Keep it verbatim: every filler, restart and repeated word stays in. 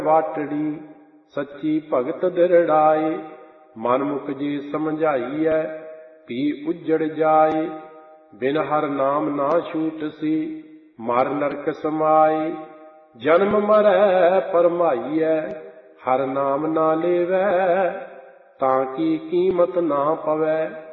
ਵਾਟੜੀ ਸੱਚੀ ਭਗਤ ਦਿਰੜਾਏ। ਮਨ ਮੁਖ ਜੇ ਸਮਝਾਈਐ ਪੀ ਉਜੜ ਜਾਏ। ਬਿਨ ਹਰ ਨਾਮ ਨਾ ਛੂਟਸੀ ਮਰ ਨਰਕ ਸਮਾਏ। ਜਨਮ ਮਰੈ ਪਰਮਾਈਐ ਹਰ ਨਾਮ ਨਾ ਲੇਵੈ ਤਾਂ ਕੀ ਕੀਮਤ ਨਾ ਪਵੈ।